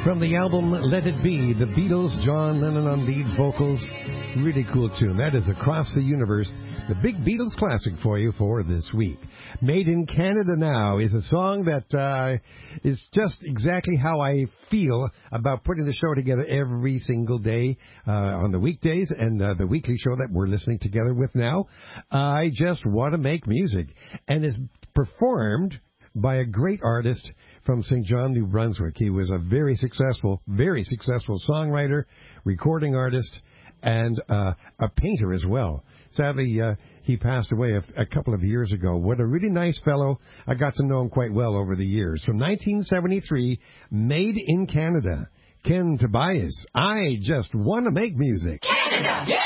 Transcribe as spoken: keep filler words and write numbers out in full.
From the album Let It Be, the Beatles, John Lennon on lead vocals. Really cool tune. That is Across the Universe, the big Beatles classic for you for this week. Made in Canada Now is a song that uh, is just exactly how I feel about putting the show together every single day uh, on the weekdays and uh, the weekly show that we're listening together with now. I just want to make music. And it's performed by a great artist from Saint John, New Brunswick. He was a very successful, very successful songwriter, recording artist, and uh, a painter as well. Sadly, uh, he passed away a, a couple of years ago. What a really nice fellow. I got to know him quite well over the years. From nineteen seventy-three, Made in Canada, Ken Tobias. I just want to make music. Canada, yeah!